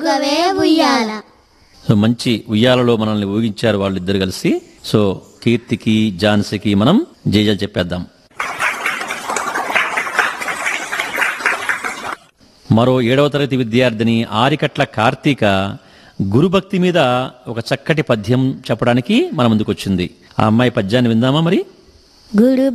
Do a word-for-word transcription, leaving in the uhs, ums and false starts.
గవే ఉయ్యాల. సో మంచి ఉయ్యాలలో మనల్ని ఊగించారు వాళ్ళిద్దరు కలిసి. సో కీర్తికి ఝాన్సీకి మనం జేజా చెప్పేద్దాం. మరో ఏడవ తరగతి విద్యార్థిని ఆరికట్ల కార్తీక గురుభక్తి మీద ఒక చక్కటి పద్యం చెప్పడానికి మన ముందుకు వచ్చింది. ఆ అమ్మాయి పద్యాన్ని విందామా మరి? గురు